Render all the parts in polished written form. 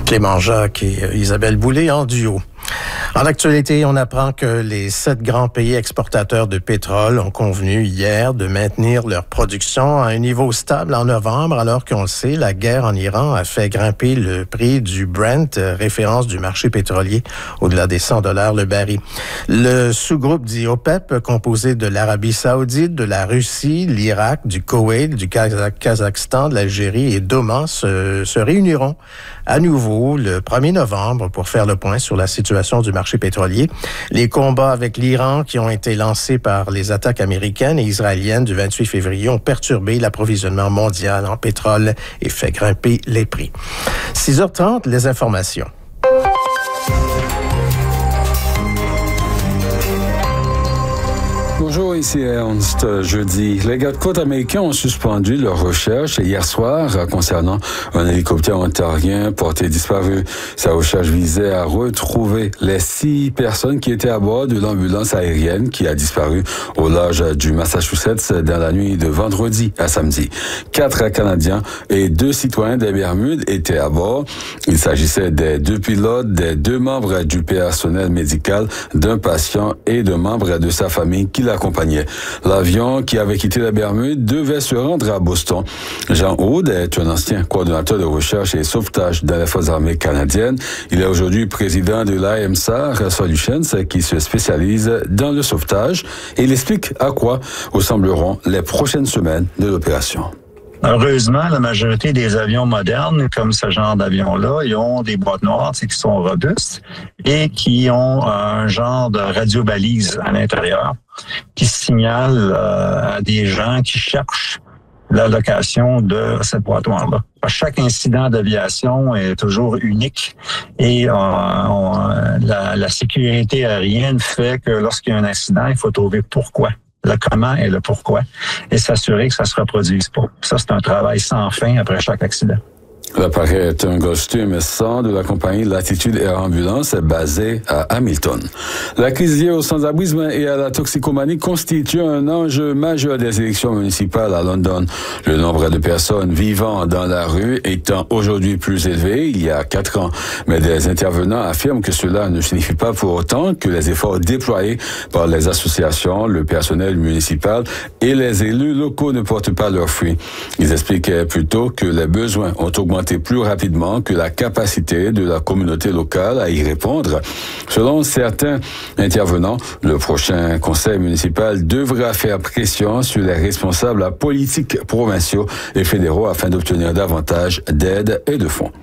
Clément Jacques et Isabelle Boulay en duo. En actualité, on apprend que les 7 grands pays exportateurs de pétrole ont convenu hier de maintenir leur production à un niveau stable en novembre, alors qu'on le sait, la guerre en Iran a fait grimper le prix du Brent, référence du marché pétrolier, au-delà des $100 le baril. Le sous-groupe dit OPEP, composé de l'Arabie saoudite, de la Russie, l'Irak, du Koweït, du Kazakhstan, de l'Algérie et d'Oman, se réuniront à nouveau le 1er novembre pour faire le point sur la situation du marché pétrolier. Les combats avec l'Iran qui ont été lancés par les attaques américaines et israéliennes du 28 février ont perturbé l'approvisionnement mondial en pétrole et fait grimper les prix. 6h30, les informations. Bonjour, ici Ernst. Jeudi, les gardes-côtes américains ont suspendu leur recherche hier soir concernant un hélicoptère ontarien porté disparu. Sa recherche visait à retrouver les 6 personnes qui étaient à bord de l'ambulance aérienne qui a disparu au large du Massachusetts dans la nuit de vendredi à samedi. 4 Canadiens et 2 citoyens des Bermudes étaient à bord. Il s'agissait des 2 pilotes, des 2 membres du personnel médical, d'un patient et de membres de sa famille qui l'accompagnait. L'avion qui avait quitté la Bermude devait se rendre à Boston. Jean Aude est un ancien coordonnateur de recherche et sauvetage dans les Forces armées canadiennes. Il est aujourd'hui président de l'IMSAR Solutions qui se spécialise dans le sauvetage et il explique à quoi ressembleront les prochaines semaines de l'opération. Heureusement, la majorité des avions modernes, comme ce genre d'avion-là, ils ont des boîtes noires qui sont robustes et qui ont un genre de radiobalise à l'intérieur qui signale à des gens qui cherchent la location de cette boîte noire-là. Chaque incident d'aviation est toujours unique et la sécurité aérienne fait que lorsqu'il y a un accident, il faut trouver pourquoi. Le comment et le pourquoi, et s'assurer que ça se reproduise pas. Ça, c'est un travail sans fin après chaque accident. L'appareil est un Gulfstream 100 de la compagnie Latitude Air Ambulance basée à Hamilton. La crise liée au sans-abrisme et à la toxicomanie constitue un enjeu majeur des élections municipales à London. Le nombre de personnes vivant dans la rue étant aujourd'hui plus élevé il y a 4 ans. Mais des intervenants affirment que cela ne signifie pas pour autant que les efforts déployés par les associations, le personnel municipal et les élus locaux ne portent pas leurs fruits. Ils expliquent plutôt que les besoins ont augmenté plus rapidement que la capacité de la communauté locale à y répondre. Selon certains intervenants, le prochain conseil municipal devra faire pression sur les responsables politiques provinciaux et fédéraux afin d'obtenir davantage d'aide et de fonds.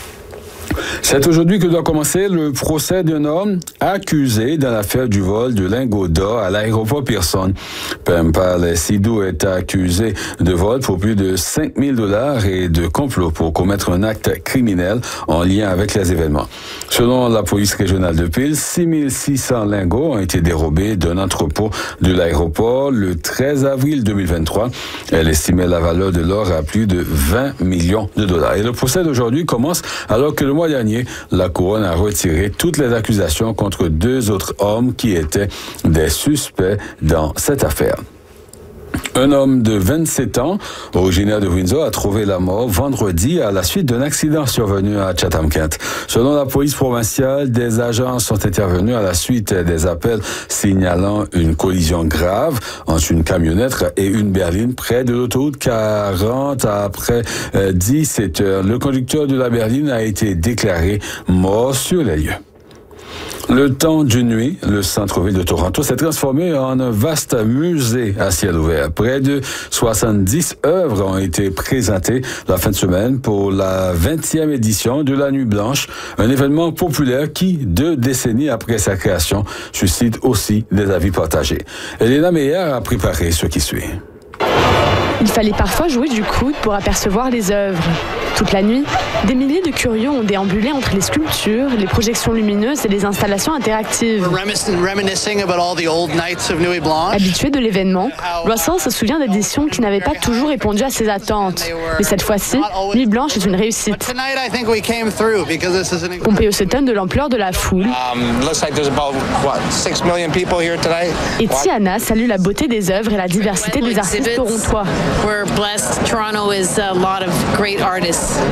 C'est aujourd'hui que doit commencer le procès d'un homme accusé dans l'affaire du vol de lingots d'or à l'aéroport Pearson. Pempal Sidou est accusé de vol pour plus de $5,000 et de complot pour commettre un acte criminel en lien avec les événements. Selon la police régionale de Peel, 6600 lingots ont été dérobés d'un entrepôt de l'aéroport le 13 avril 2023. Elle estimait la valeur de l'or à plus de $20 millions. Et le procès d'aujourd'hui commence alors que le mois dernier, la couronne a retiré toutes les accusations contre 2 autres hommes qui étaient des suspects dans cette affaire. Un homme de 27 ans, originaire de Windsor, a trouvé la mort vendredi à la suite d'un accident survenu à Chatham-Kent. Selon la police provinciale, des agents sont intervenus à la suite des appels signalant une collision grave entre une camionnette et une berline près de l'autoroute 40 après 17 heures. Le conducteur de la berline a été déclaré mort sur les lieux. Le temps d'une nuit, le centre-ville de Toronto s'est transformé en un vaste musée à ciel ouvert. Près de 70 œuvres ont été présentées la fin de semaine pour la 20e édition de la Nuit Blanche, un événement populaire qui, 2 décennies après sa création, suscite aussi des avis partagés. Elena Meyer a préparé ce qui suit. Il fallait parfois jouer du coude pour apercevoir les œuvres. Toute la nuit, des milliers de curieux ont déambulé entre les sculptures, les projections lumineuses et les installations interactives. Habitué de l'événement, Russell se souvient d'éditions qui n'avaient pas toujours répondu à ses attentes. Mais cette fois-ci, Nuit Blanche est une réussite. Pompeo s'étonne de l'ampleur de la foule. Et Tiana salue la beauté des œuvres et la diversité des artistes torontois. We're blessed. Toronto is a lot of great artists.